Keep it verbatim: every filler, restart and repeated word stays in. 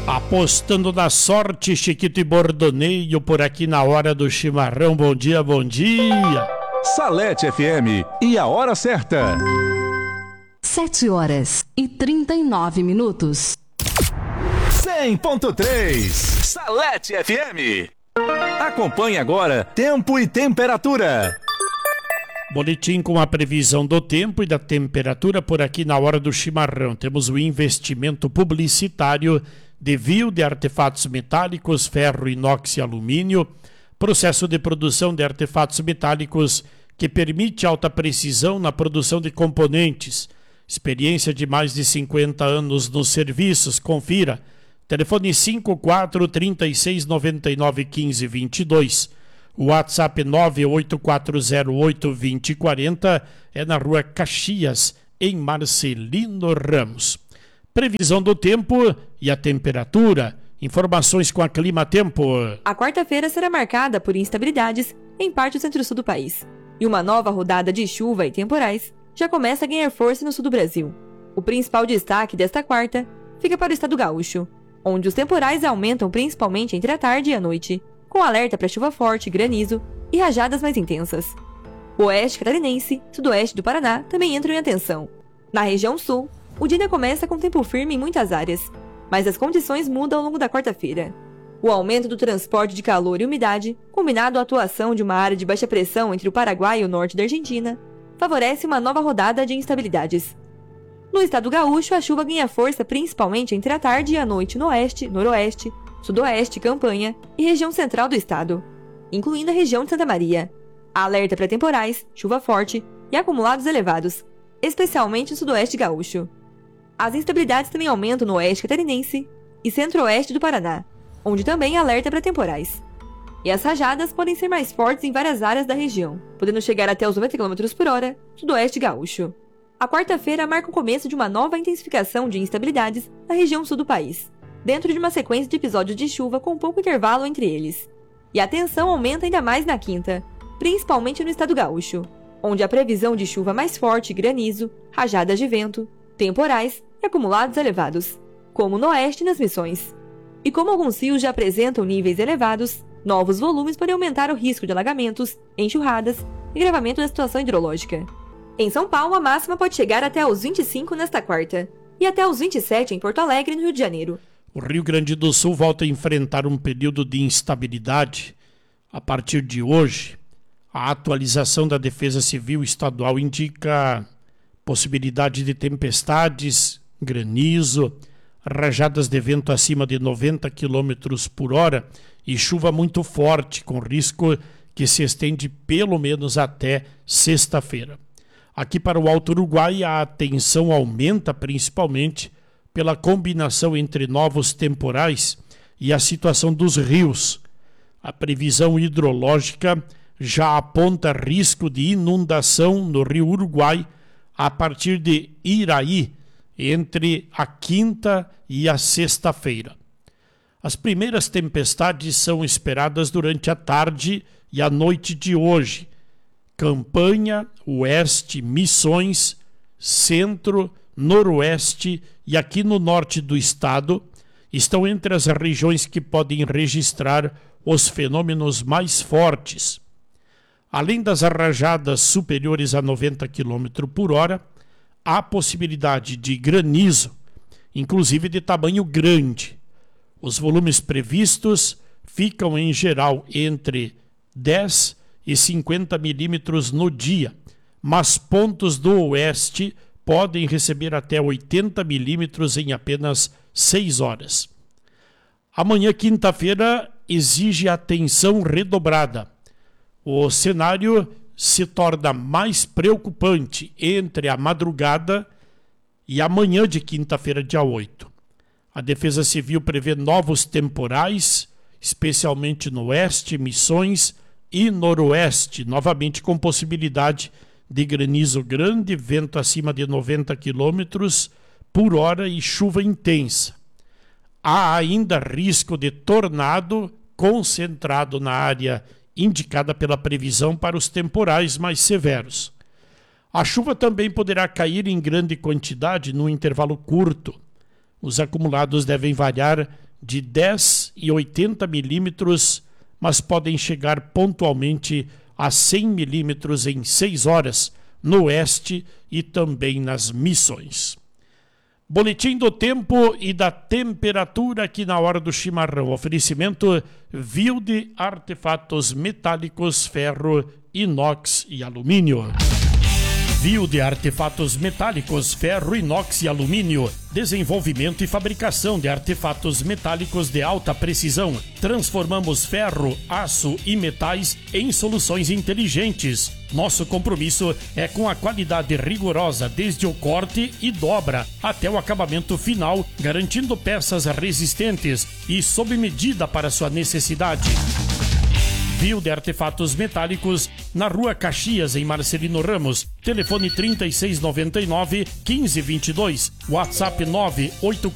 Apostando na sorte, Chiquito e Bordoneio por aqui na hora do chimarrão. Bom dia, bom dia. Salete F M e a hora certa. Sete horas e trinta e nove minutos. cem ponto três Salete F M. Acompanhe agora tempo e temperatura. Boletim com a previsão do tempo e da temperatura por aqui na hora do chimarrão. Temos o investimento publicitário de Vio de artefatos metálicos, ferro, inox e alumínio, processo de produção de artefatos metálicos que permite alta precisão na produção de componentes. Experiência de mais de cinquenta anos nos serviços. Confira. Telefone cinco quatro, trinta e seis, noventa e nove, quinze, vinte e dois. WhatsApp nove oito quatro zero oito, vinte, quarenta é na rua Caxias, em Marcelino Ramos. Previsão do tempo e a temperatura. Informações com a Clima Tempo. A quarta-feira será marcada por instabilidades em parte do centro-sul do país. E uma nova rodada de chuva e temporais já começa a ganhar força no sul do Brasil. O principal destaque desta quarta fica para o estado gaúcho, onde os temporais aumentam principalmente entre a tarde e a noite, com alerta para chuva forte, granizo e rajadas mais intensas. O oeste catarinense e sudoeste do Paraná também entram em atenção. Na região sul, o dia ainda começa com tempo firme em muitas áreas, mas as condições mudam ao longo da quarta-feira. O aumento do transporte de calor e umidade, combinado à atuação de uma área de baixa pressão entre o Paraguai e o norte da Argentina, favorece uma nova rodada de instabilidades. No estado gaúcho, a chuva ganha força principalmente entre a tarde e a noite no oeste, noroeste, sudoeste, Campanha e região central do estado, incluindo a região de Santa Maria. Há alerta para temporais, chuva forte e acumulados elevados, especialmente no sudoeste gaúcho. As instabilidades também aumentam no oeste catarinense e centro-oeste do Paraná, onde também há alerta para temporais. E as rajadas podem ser mais fortes em várias áreas da região, podendo chegar até os noventa quilômetros por hora, sudoeste gaúcho. A quarta-feira marca o começo de uma nova intensificação de instabilidades na região sul do país, dentro de uma sequência de episódios de chuva com pouco intervalo entre eles. E a tensão aumenta ainda mais na quinta, principalmente no estado gaúcho, onde há previsão de chuva mais forte, granizo, rajadas de vento, temporais e acumulados elevados, como no oeste e nas Missões. E como alguns rios já apresentam níveis elevados, novos volumes podem aumentar o risco de alagamentos, enxurradas e agravamento da situação hidrológica. Em São Paulo, a máxima pode chegar até aos vinte e cinco nesta quarta, e até aos vinte e sete em Porto Alegre, no Rio de Janeiro. O Rio Grande do Sul volta a enfrentar um período de instabilidade. A partir de hoje, a atualização da Defesa Civil Estadual indica possibilidade de tempestades, granizo, rajadas de vento acima de noventa quilômetros por hora e chuva muito forte, com risco que se estende pelo menos até sexta-feira. Aqui para o Alto Uruguai, a tensão aumenta principalmente pela combinação entre novos temporais e a situação dos rios. A previsão hidrológica já aponta risco de inundação no Rio Uruguai a partir de Iraí, entre a quinta e a sexta-feira. As primeiras tempestades são esperadas durante a tarde e a noite de hoje. Campanha, Oeste, Missões, Centro, Noroeste e aqui no norte do estado estão entre as regiões que podem registrar os fenômenos mais fortes. Além das rajadas superiores a noventa quilômetros por hora, há possibilidade de granizo, inclusive de tamanho grande. Os volumes previstos ficam em geral entre dez e cinquenta milímetros no dia, mas pontos do oeste podem receber até oitenta milímetros em apenas seis horas. Amanhã, quinta-feira, exige atenção redobrada. O cenário se torna mais preocupante entre a madrugada e amanhã de quinta-feira, dia oito. A Defesa Civil prevê novos temporais, especialmente no oeste, Missões e noroeste, novamente com possibilidade de granizo grande, vento acima de noventa quilômetros por hora e chuva intensa. Há ainda risco de tornado concentrado na área indicada pela previsão para os temporais mais severos. A chuva também poderá cair em grande quantidade num intervalo curto. Os acumulados devem variar de dez e oitenta milímetros, mas podem chegar pontualmente a cem milímetros em seis horas, no oeste e também nas Missões. Boletim do tempo e da temperatura aqui na hora do chimarrão. Oferecimento Wilde Artefatos Metálicos, Ferro, Inox e Alumínio. Wilde Artefatos Metálicos, Ferro, Inox e Alumínio. Desenvolvimento e fabricação de artefatos metálicos de alta precisão. Transformamos ferro, aço e metais em soluções inteligentes. Nosso compromisso é com a qualidade rigorosa desde o corte e dobra até o acabamento final, garantindo peças resistentes e sob medida para sua necessidade. Wilde Artefatos Metálicos, na Rua Caxias, em Marcelino Ramos. Telefone trinta e seis noventa e nove, quinze vinte e dois. WhatsApp nove oito